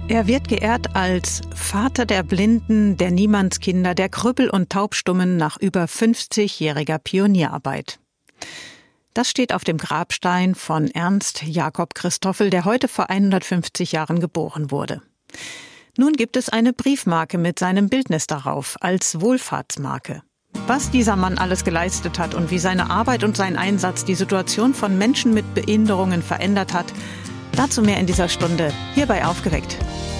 Er wird geehrt als Vater der Blinden, der Niemandskinder, der Krüppel und Taubstummen nach über 50-jähriger Pionierarbeit. Das steht auf dem Grabstein von Ernst Jakob Christoffel, der heute vor 150 Jahren geboren wurde. Nun gibt es eine Briefmarke mit seinem Bildnis darauf als Wohlfahrtsmarke. Was dieser Mann alles geleistet hat und wie seine Arbeit und sein Einsatz die Situation von Menschen mit Behinderungen verändert hat, dazu mehr in dieser Stunde hier bei Aufgeweckt.